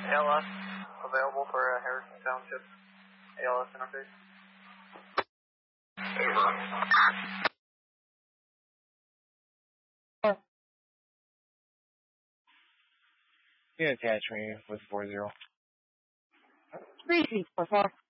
ALS available for Harrison Township. ALS interface. You can attach me with 40. 3 seats, por favor.